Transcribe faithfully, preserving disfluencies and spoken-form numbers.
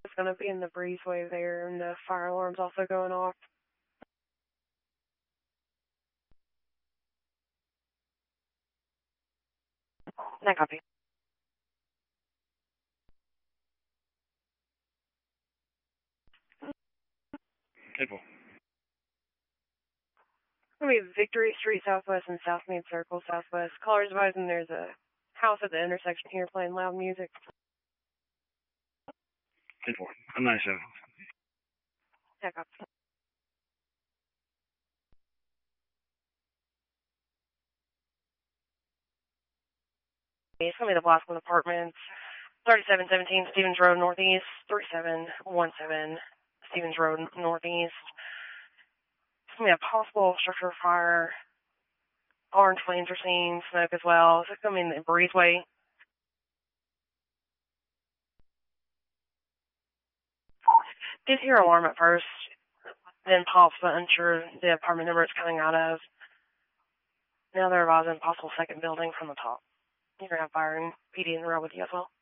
It's going to be in the breezeway there, and the fire alarm's also going off. I copy. April. It's going to be Victory Street Southwest and South Main Circle Southwest. Callers advising there's a house at the intersection here playing loud music. April. I'm ninety-seven. I copy. It's going to be the Blasquez Apartments, thirty-seven seventeen Stevens Road Northeast, thirty-seven seventeen Stevens Road Northeast. It's going to be a possible structure fire. Orange flames are seen, smoke as well. It's going to be in the breezeway. Did hear alarm at first, then pops, but unsure the apartment number it's coming out of. Now they're advising possible second building from the top. You're going to have fire and P D in the row with you as well.